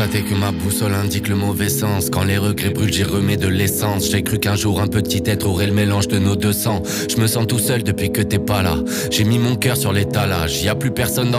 constaté que ma boussole indique le mauvais sens. Quand les regrets brûlent, j'y remets de l'essence. J'ai cru qu'un jour un petit être aurait le mélange de nos deux sangs. Je me sens tout seul depuis que t'es pas là. J'ai mis mon cœur sur l'étalage, y a plus personne dans